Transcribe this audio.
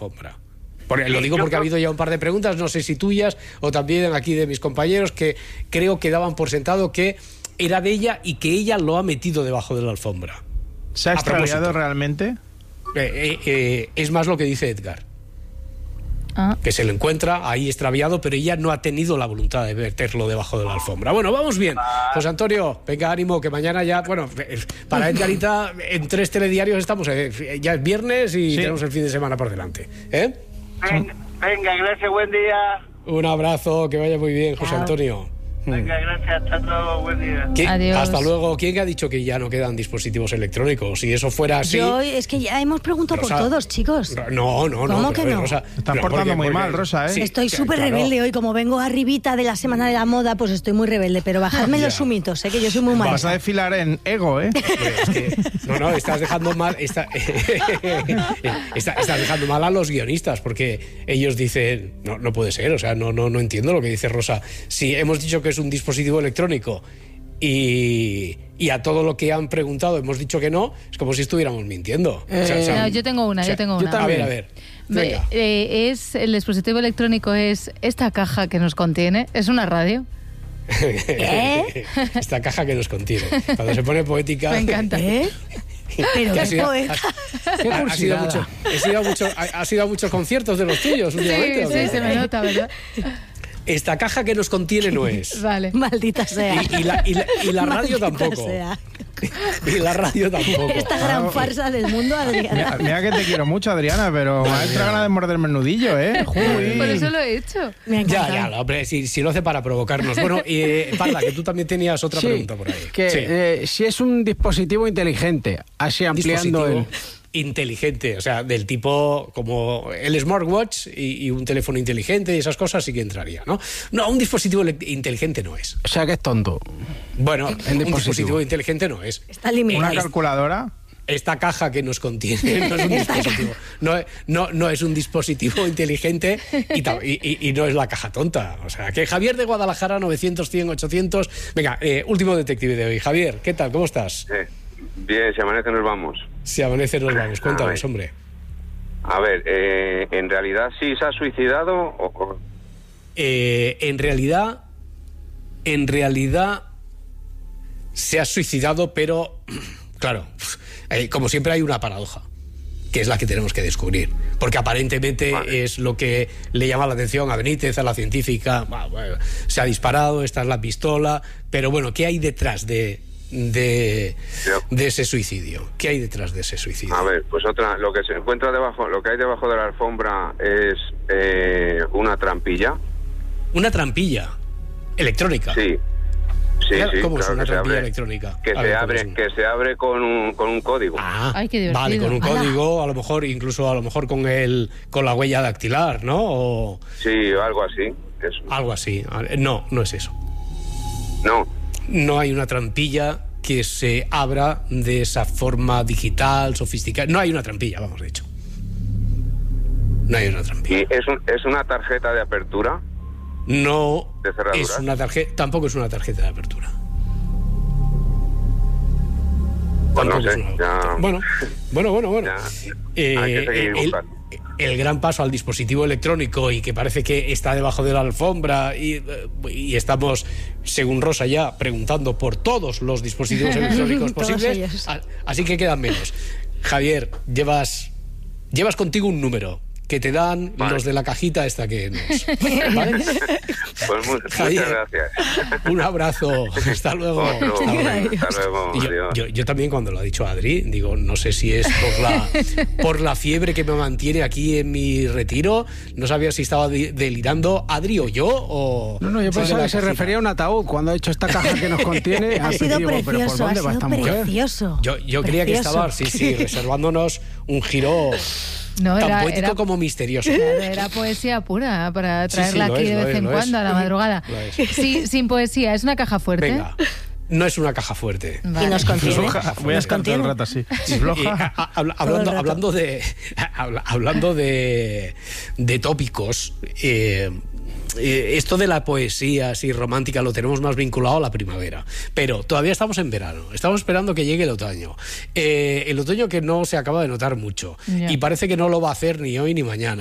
alfombra. Lo digo porque ha habido ya un par de preguntas, no sé si tuyas o también aquí de mis compañeros, que creo que daban por sentado que era de ella y que ella lo ha metido debajo de la alfombra. ¿Se ha extraviado realmente? Es más lo que dice Edgar. Que se lo encuentra ahí extraviado, pero ella no ha tenido la voluntad de meterlo debajo de la alfombra. Bueno, vamos bien. José Antonio, venga, ánimo, que mañana ya, bueno, para Edgarita, en 3 telediarios estamos, ya es viernes y tenemos el fin de semana por delante. Venga, gracias, buen día. Un abrazo, que vaya muy bien, José Antonio. Venga, gracias, hasta luego, buen día. Adiós. Hasta luego. ¿Quién ha dicho que ya no quedan dispositivos electrónicos? Si eso fuera así... Es que ya hemos preguntado Rosa, por todos, chicos. No. ¿Cómo que no? Rosa, están portando muy mal, Rosa, ¿eh? Sí, estoy súper rebelde hoy. Como vengo arribita de la Semana de la Moda, pues estoy muy rebelde. Pero bajadme los sumitos, que yo soy muy mala. Vas a desfilar en ego, ¿eh? Es que, estás dejando mal... estás dejando mal a los guionistas, porque ellos dicen... No puede ser, o sea, no entiendo lo que dice Rosa. Si hemos dicho que es un dispositivo electrónico y a todo lo que han preguntado hemos dicho que no, es como si estuviéramos mintiendo. No, yo tengo una. A ver. Venga. El dispositivo electrónico es esta caja que nos contiene. ¿Es una radio? Esta caja que nos contiene. Cuando se pone poética... Me encanta. Pero qué poeta. Ha sido a muchos conciertos de los tuyos últimamente. Sí, se me nota, ¿verdad? Esta caja que nos contiene no es. Vale. Maldita sea. Y la radio tampoco. Y la radio tampoco. Esta gran farsa del mundo, Adriana. Mira que te quiero mucho, Adriana, pero me ha hecho ganas de morderme el nudillo, ¿eh? Por eso lo he hecho. Ya, hombre, si lo hace para provocarnos. Bueno, Parla, que tú también tenías otra pregunta por ahí. Si es un dispositivo inteligente, así ampliando el... Inteligente, o sea, del tipo como el smartwatch y un teléfono inteligente y esas cosas sí que entraría, ¿no? No, un dispositivo inteligente no es. O sea, que es tonto. Bueno, un dispositivo inteligente no es. Está limitado. ¿Una calculadora? Esta caja que nos contiene no es un dispositivo. No es un dispositivo inteligente y no es la caja tonta. O sea, que Javier de Guadalajara, 900, 100, 800... Venga, último detective de hoy. Javier, ¿qué tal? ¿Cómo estás? Bien, si amanece nos vamos. Si amanece nos vamos. Cuéntanos, hombre. A ver, ¿en realidad sí se ha suicidado o...? En realidad se ha suicidado, pero claro, como siempre hay una paradoja, que es la que tenemos que descubrir, porque aparentemente es lo que le llama la atención a Benítez, a la científica. Bueno, se ha disparado, esta es la pistola, pero bueno, ¿qué hay detrás de ese suicidio? ¿Qué hay detrás de ese suicidio? A ver, pues lo que se encuentra debajo, lo que hay debajo de la alfombra es una trampilla. ¿Una trampilla electrónica? Sí. ¿Cómo claro, es una trampilla electrónica? Que se abre con un código. Ay, qué divertido. Vale, con un código, a lo mejor con la huella dactilar, ¿no? Sí, algo así. Eso. Algo así. No es eso. No hay una trampilla que se abra de esa forma digital, sofisticada. No hay una trampilla, vamos, de hecho. No hay una trampilla. ¿Y es una tarjeta de apertura? No ¿De cerradura? Es una tarjeta, tampoco es una tarjeta de apertura. Pues no sé, Bueno. Ya, hay que seguir buscando. El gran paso al dispositivo electrónico y que parece que está debajo de la alfombra y estamos, según Rosa, ya preguntando por todos los dispositivos electrónicos posibles, así que quedan menos. Javier, llevas contigo un número que te dan los de la cajita esta que nos... ¿Vale? Pues muchas gracias. Un abrazo. Hasta luego. Hasta luego. Yo también, cuando lo ha dicho Adri, digo, no sé si es por la fiebre que me mantiene aquí en mi retiro. No sabía si estaba delirando Adri o yo o... No, yo pensaba que se refería a un ataúd cuando ha hecho esta caja que nos contiene. Ha sido precioso, ha sido precioso. Yo creía que estaba, reservándonos un giro... tan poético como misterioso. Era poesía pura para traerla aquí de vez en cuando a la madrugada. Sí, sin poesía, es una caja fuerte. Venga. No es una caja fuerte. Vale. Y nos contiene. Voy a estar todo el rato así. Hablando de tópicos, esto de la poesía así romántica lo tenemos más vinculado a la primavera, pero todavía estamos en verano, estamos esperando que llegue el otoño que no se acaba de notar mucho y parece que no lo va a hacer ni hoy ni mañana.